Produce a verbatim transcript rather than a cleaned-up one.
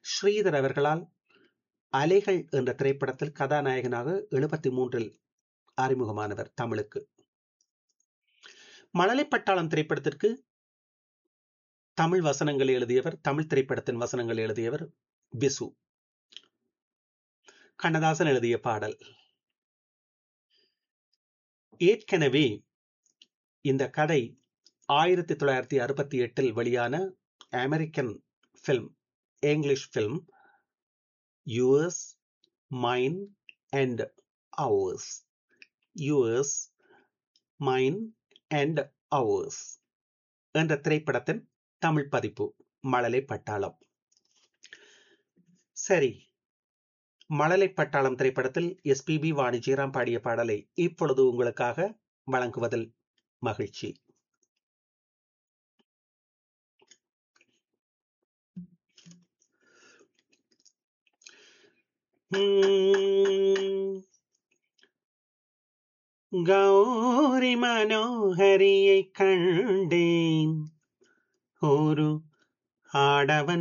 ஸ்ரீதர் அவர்களால் அலைகள் என்ற திரைப்படத்தில் கதாநாயகனாக எழுபத்தி மூன்றில் அறிமுகமானவர் தமிழுக்கு. மழலை பட்டாளம் திரைப்படத்திற்கு தமிழ் வசனங்கள் எழுதியவர், தமிழ் திரைப்படத்தின் வசனங்கள் எழுதியவர் பிசு. கண்ணதாசன் எழுதிய பாடல். ஏற்கனவே இந்த கதை ஆயிரத்தி தொள்ளாயிரத்தி அறுபத்தி எட்டில் வெளியான American film, English film yours mine and hours, yours mine and hours என்ற திரைப்படத்தின் தமிழ் பதிப்பு மழலை பட்டாளம். சரி, மழலை பட்டாளம் திரைப்படத்தில் எஸ்பிபி வாணி ஜெயராம் பாடிய பாடலை இப்பொழுது உங்களுக்காக வழங்குவதில் மகிழ்ச்சி. கௌரி மனோஹரியை கண்டேன், ஒரு ஆடவன்